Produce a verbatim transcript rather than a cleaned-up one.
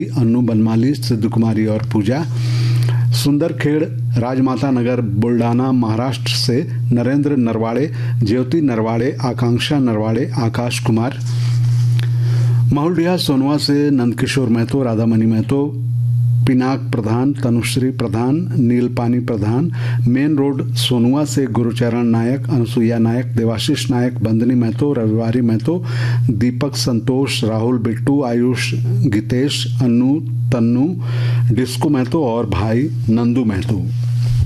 अन्नू बनमाली, सिद्ध कुमारी और पूजा। सुंदरखेड़ राजमाता नगर बुल्डाना महाराष्ट्र से नरेंद्र नरवाड़े, ज्योति नरवाड़े, आकांक्षा नरवाड़े, आकाश कुमार। महुलडिया सोनवा से नंदकिशोर महतो, राधामणि महतो, पिनाक प्रधान, तनुश्री प्रधान, नीलपानी प्रधान। मेन रोड सोनुआ से गुरुचरण नायक, अनुसुईया नायक, देवाशीष नायक, बंदनी महतो, रविवारी महतो, दीपक संतोष, राहुल बिट्टू, आयुष गीतेश, अन्नू तन्नू, डिस्को महतो और भाई नंदू महतो।